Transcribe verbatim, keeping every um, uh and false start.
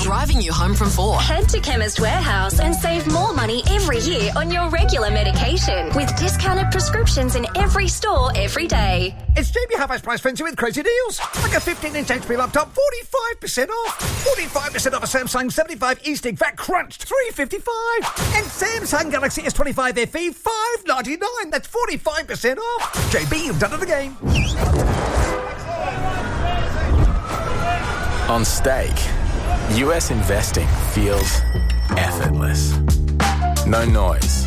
driving you home from four. Head to Chemist Warehouse and save more money every year on your regular medication with discounted prescriptions in every store every day. It's J B Half Price Frenzy with crazy deals. Like a fifteen inch H P laptop, forty-five percent off. forty-five percent off a Samsung seventy-five E-Stick, V A C crunched, three fifty-five. And Samsung Galaxy S twenty-five F E, five ninety-nine. That's forty-five percent off. J B, you've done it again. On stake, U S investing feels effortless. No noise,